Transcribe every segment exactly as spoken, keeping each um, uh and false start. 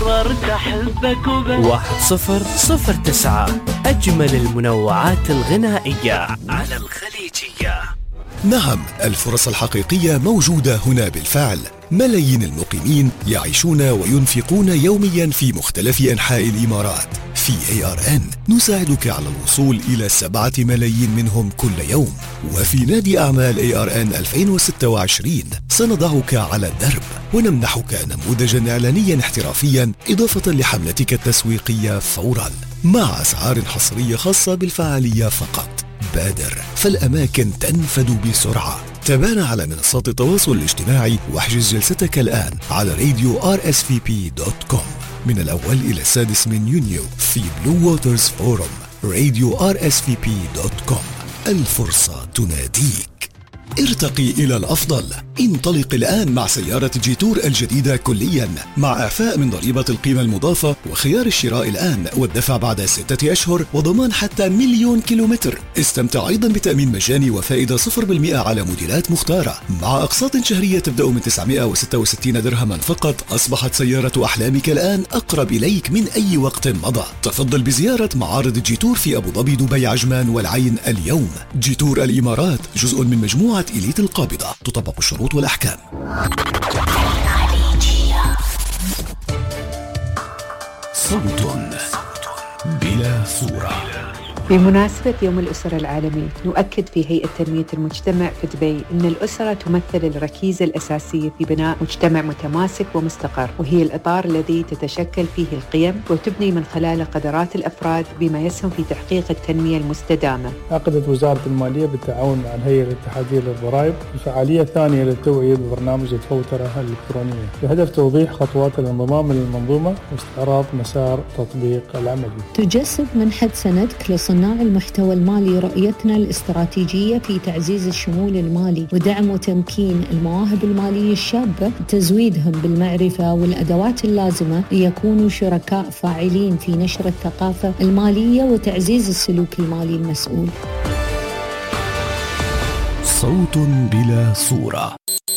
قررت أحبك وبس. واحد صفر صفر تسعة، أجمل المنوعات الغنائية على الخليجية. نعم، الفرص الحقيقية موجودة هنا بالفعل. ملايين المقيمين يعيشون وينفقون يوميا في مختلف أنحاء الإمارات. في إيه آر إن نساعدك على الوصول إلى سبعة ملايين منهم كل يوم. وفي نادي أعمال إيه آر إن ألفين وستة وعشرين سنضعك على الدرب ونمنحك نموذجا إعلانيا احترافيا إضافة لحملتك التسويقية فورا، مع أسعار حصرية خاصة بالفعالية فقط. بادر، فالأماكن تنفد بسرعة. تابعنا على منصات التواصل الاجتماعي واحجز جلستك الآن على راديو آر إس في بي دوت كوم من الأول إلى السادس من يونيو في بلو ووترز فورم. راديو آر إس في بي دوت كوم، الفرصة تناديك. ارتقي إلى الأفضل. انطلق الآن مع سيارة جيتور الجديدة كليا، مع إعفاء من ضريبة القيمة المضافة وخيار الشراء الآن والدفع بعد ستة أشهر وضمان حتى مليون كيلومتر. استمتع أيضا بتأمين مجاني وفائدة صفر بالمئة على موديلات مختارة، مع أقساط شهرية تبدأ من تسعمئة وستة وستين درهما فقط. أصبحت سيارة أحلامك الآن أقرب إليك من أي وقت مضى. تفضل بزيارة معارض جيتور في أبو ظبي، دبي، عجمان والعين اليوم. جيتور الإمارات جزء من مجموعة إليت القابضة، تطبق الشروط والأحكام. صوت بلا صورة. بمناسبة يوم الأسرة العالمي، نؤكد في هيئة تنمية المجتمع في دبي أن الأسرة تمثل الركيزة الأساسية في بناء مجتمع متماسك ومستقر، وهي الإطار الذي تتشكل فيه القيم وتبني من خلاله قدرات الأفراد بما يسهم في تحقيق التنمية المستدامة. عقدت وزارة المالية بالتعاون مع الهيئة الاتحادية للضرائب الفعالية الثانية للتوعية ببرنامج الفوترة الإلكترونية بهدف توضيح خطوات الانضمام للمنظومة واستعراض مسار تطبيق العملي. تجسد منحة سندك لصناع المحتوى المالي رؤيتنا الاستراتيجية في تعزيز الشمول المالي ودعم وتمكين المواهب المالية الشابة، تزويدهم بالمعرفة والأدوات اللازمة ليكونوا شركاء فاعلين في نشر الثقافة المالية وتعزيز السلوك المالي المسؤول. صوت بلا صورة.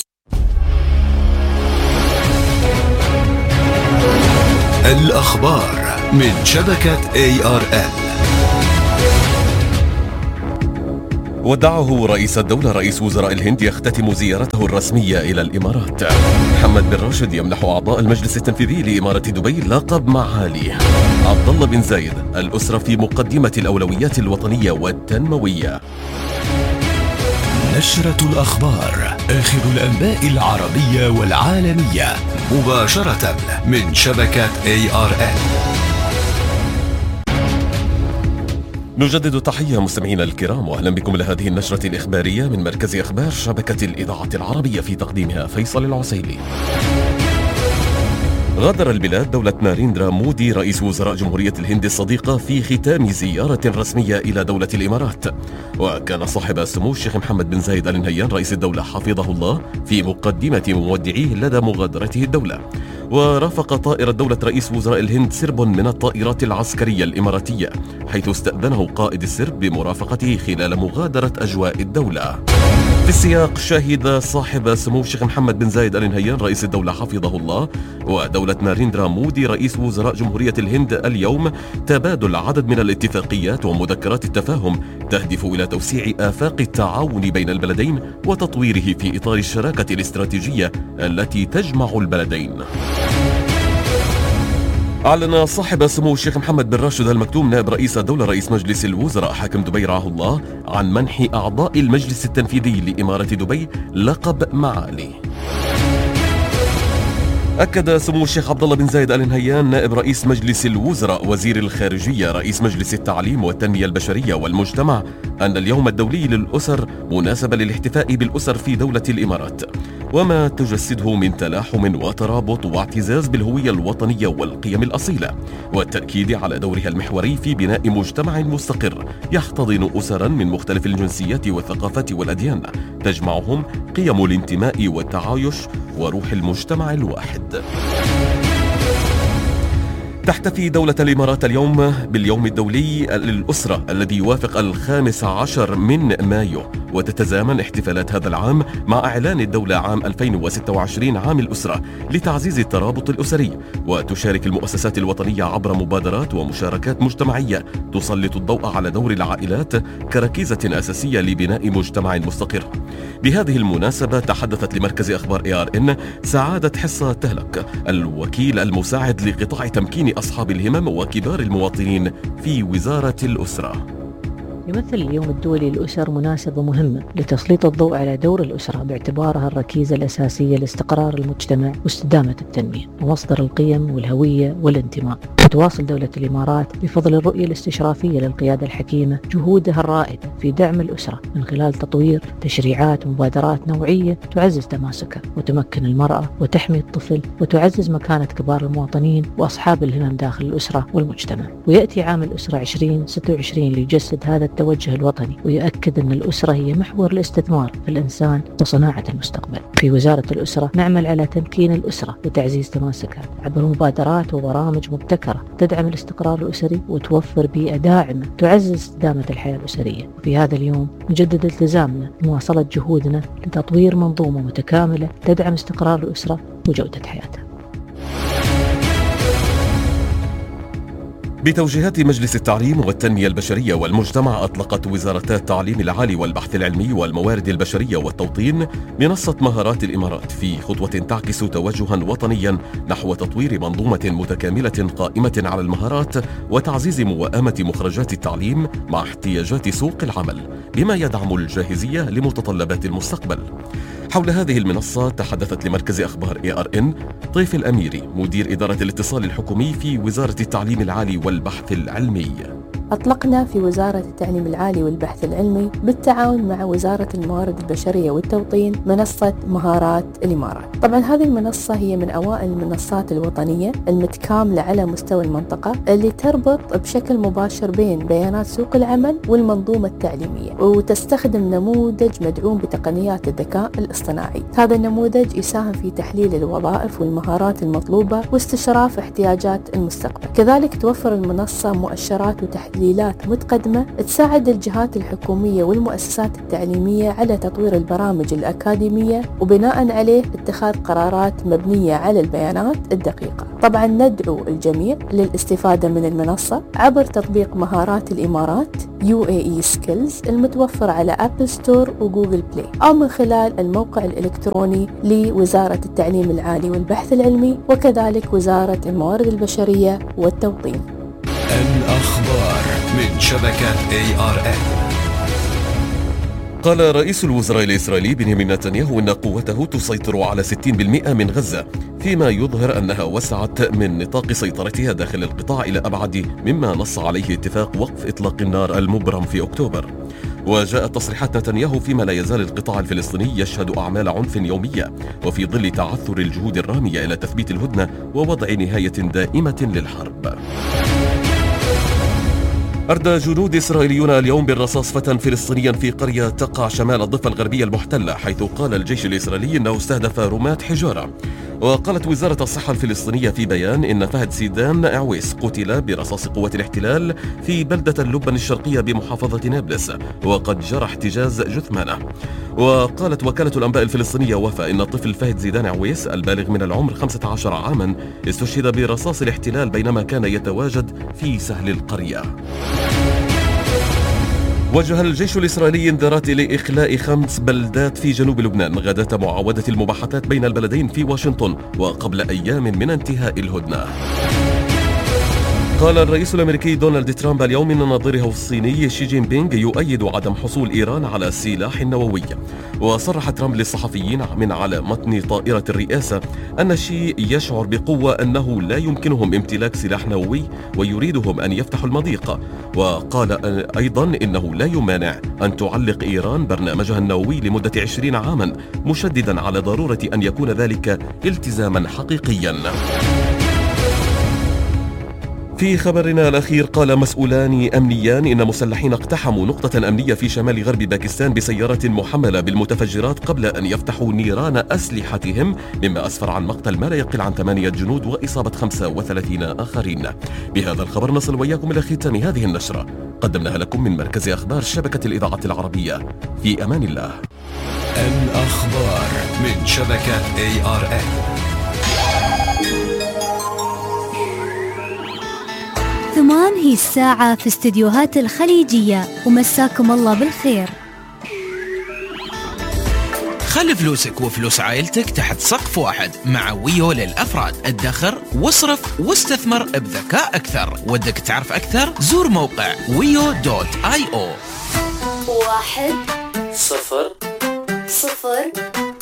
الأخبار من شبكة إيه آر إن. ودعه رئيس الدولة رئيس وزراء الهند يختتم زيارته الرسمية إلى الإمارات. محمد بن راشد يمنح أعضاء المجلس التنفيذي لإمارة دبي لقب معالي. عبد الله بن زايد: الأسرة في مقدمة الأولويات الوطنية والتنموية. نشرة الأخبار، آخر الأنباء العربية والعالمية، مباشرة من شبكة إيه آر إن. نجدد تحية مستمعينا الكرام، وأهلا بكم لهذه النشرة الإخبارية من مركز إخبار شبكة الإذاعة العربية، في تقديمها فيصل العسيلي. غادر البلاد دولة ناريندرا مودي رئيس وزراء جمهورية الهند الصديقة في ختام زيارة رسمية إلى دولة الإمارات. وكان صاحب السمو الشيخ محمد بن زايد آل نهيان رئيس الدولة حفظه الله في مقدمة مودعيه لدى مغادرته الدولة. ورافق طائرة دولة رئيس وزراء الهند سرب من الطائرات العسكرية الإماراتية، حيث استأذنه قائد السرب بمرافقته خلال مغادرة أجواء الدولة. في السياق، شهد صاحب سمو الشيخ محمد بن زايد آل نهيان رئيس الدولة حفظه الله ودولة ناريندرا مودي رئيس وزراء جمهورية الهند اليوم تبادل عدد من الاتفاقيات ومذكرات التفاهم تهدف إلى توسيع آفاق التعاون بين البلدين وتطويره في إطار الشراكة الاستراتيجية التي تجمع البلدين. أعلن صاحب سمو الشيخ محمد بن راشد آل مكتوم نائب رئيس الدولة رئيس مجلس الوزراء حاكم دبي رعاه الله عن منح أعضاء المجلس التنفيذي لإمارة دبي لقب معالي. أكد سمو الشيخ عبد الله بن زايد آل نهيان نائب رئيس مجلس الوزراء وزير الخارجية رئيس مجلس التعليم والتنمية البشرية والمجتمع أن اليوم الدولي للأسر مناسبة للاحتفاء بالأسر في دولة الإمارات، وما تجسده من تلاحم وترابط واعتزاز بالهوية الوطنية والقيم الأصيلة، والتأكيد على دورها المحوري في بناء مجتمع مستقر يحتضن أسرا من مختلف الجنسيات والثقافات والأديان تجمعهم قيم الانتماء والتعايش وروح المجتمع الواحد. تحتفي دولة الإمارات اليوم باليوم الدولي للأسرة الذي يوافق الخامس عشر من مايو، وتتزامن احتفالات هذا العام مع إعلان الدولة عام ألفين وستة وعشرين عام الأسرة لتعزيز الترابط الأسري. وتشارك المؤسسات الوطنية عبر مبادرات ومشاركات مجتمعية تسلط الضوء على دور العائلات كركيزة أساسية لبناء مجتمع مستقر. بهذه المناسبة تحدثت لمركز أخبار إيه آر إن سعادة حصة تهلك، الوكيل المساعد لقطاع تمكين أصحاب الهمم وكبار المواطنين في وزارة الأسرة. يمثل اليوم الدولي للأسر مناسبة مهمة لتسليط الضوء على دور الأسرة باعتبارها الركيزة الأساسية لاستقرار المجتمع واستدامة التنمية ومصدر القيم والهوية والانتماء. تواصل دولة الإمارات بفضل الرؤية الاستشرافية للقيادة الحكيمة جهودها الرائدة في دعم الأسرة من خلال تطوير تشريعات ومبادرات نوعية تعزز تماسكها وتمكن المرأة وتحمي الطفل وتعزز مكانة كبار المواطنين وأصحاب الهمم داخل الأسرة والمجتمع. ويأتي عام الأسرة عشرين ستة وعشرين ليجسد هذا التوجه الوطني ويؤكد أن الأسرة هي محور الاستثمار في الإنسان وصناعة المستقبل. في وزارة الأسرة نعمل على تمكين الأسرة وتعزيز تماسكها عبر مبادرات وبرامج مبتكرة تدعم الاستقرار الأسري وتوفر بيئة داعمة تعزز استدامة الحياة الأسرية. وفي هذا اليوم نجدد التزامنا بمواصلة جهودنا لتطوير منظومة متكاملة تدعم استقرار الأسرة وجودة حياتها. بتوجيهات مجلس التعليم والتنمية البشرية والمجتمع، أطلقت وزارتا التعليم العالي والبحث العلمي والموارد البشرية والتوطين منصة مهارات الإمارات في خطوة تعكس توجها وطنيا نحو تطوير منظومة متكاملة قائمة على المهارات وتعزيز موائمة مخرجات التعليم مع احتياجات سوق العمل بما يدعم الجاهزية لمتطلبات المستقبل. حول هذه المنصة تحدثت لمركز أخبار إيه آر إن طيف الأميري مدير إدارة الاتصال الحكومي في وزارة التعليم العالي والبحث العلمي. أطلقنا في وزارة التعليم العالي والبحث العلمي بالتعاون مع وزارة الموارد البشرية والتوطين منصة مهارات الإمارات. طبعا هذه المنصة هي من أوائل المنصات الوطنية المتكاملة على مستوى المنطقة اللي تربط بشكل مباشر بين بيانات سوق العمل والمنظومة التعليمية، وتستخدم نموذج مدعوم بتقنيات الذكاء الاصطناعي. هذا النموذج يساهم في تحليل الوظائف والمهارات المطلوبة واستشراف احتياجات المستقبل. كذلك توفر المنصة مؤشرات وتحليل تحليلات متقدمة تساعد الجهات الحكومية والمؤسسات التعليمية على تطوير البرامج الأكاديمية وبناء عليه اتخاذ قرارات مبنية على البيانات الدقيقة. طبعا ندعو الجميع للاستفادة من المنصة عبر تطبيق مهارات الإمارات يو إيه إي Skills المتوفر على أبل ستور وجوجل بلاي، أو من خلال الموقع الإلكتروني لوزارة التعليم العالي والبحث العلمي وكذلك وزارة الموارد البشرية والتوطين. الأخبار من شبكة إيه آر إن. قال رئيس الوزراء الإسرائيلي بنيامين نتنياهو إن قوته تسيطر على ستين بالمئة من غزة، فيما يظهر أنها وسعت من نطاق سيطرتها داخل القطاع إلى أبعد مما نص عليه اتفاق وقف إطلاق النار المبرم في أكتوبر. وجاءت تصريحات نتنياهو فيما لا يزال القطاع الفلسطيني يشهد أعمال عنف يومية، وفي ظل تعثر الجهود الرامية إلى تثبيت الهدنة ووضع نهاية دائمة للحرب. أردى جنود إسرائيليون اليوم بالرصاص فتى فلسطينيا في قرية تقع شمال الضفة الغربية المحتلة، حيث قال الجيش الإسرائيلي أنه استهدف رماة حجارة. وقالت وزارة الصحة الفلسطينية في بيان إن فهد سيدان عويس قتل برصاص قوات الاحتلال في بلدة اللبن الشرقية بمحافظة نابلس، وقد جرى احتجاز جثمانه. وقالت وكالة الأنباء الفلسطينية وفا إن الطفل فهد سيدان عويس البالغ من العمر خمسة عشر عاما استشهد برصاص الاحتلال بينما كان يتواجد في سهل القرية. وجه الجيش الإسرائيلي انذارات لإخلاء خمس بلدات في جنوب لبنان غداة معاودة المباحثات بين البلدين في واشنطن وقبل أيام من انتهاء الهدنة. قال الرئيس الأمريكي دونالد ترامب اليوم إن نظيره الصيني شي جين بينغ يؤيد عدم حصول إيران على سلاح نووي. وصرح ترامب للصحفيين من على متن طائرة الرئاسة أن شي يشعر بقوة أنه لا يمكنهم امتلاك سلاح نووي ويريدهم أن يفتحوا المضيق. وقال أيضا إنه لا يمانع أن تعلق إيران برنامجها النووي لمدة عشرين عاما، مشددا على ضرورة أن يكون ذلك التزاما حقيقيا. في خبرنا الأخير، قال مسؤولان أمنيان إن مسلحين اقتحموا نقطة أمنية في شمال غرب باكستان بسيارة محملة بالمتفجرات قبل أن يفتحوا نيران أسلحتهم، مما أسفر عن مقتل ما لا يقل عن ثمانية جنود وإصابة خمسة وثلاثين آخرين. بهذا الخبر نصل وإياكم إلى ختام هذه النشرة، قدمناها لكم من مركز أخبار شبكة الإذاعة العربية. في أمان الله. الأخبار من شبكة إيه آر إن. ثمان هي الساعة في استديوهات الخليجية، ومساكم الله بالخير. خلي فلوسك وفلوس عائلتك تحت سقف واحد مع ويو للأفراد. ادخر واصرف واستثمر بذكاء أكثر. ودك تعرف أكثر؟ زور موقع ويو دوت آي أو. واحد صفر صفر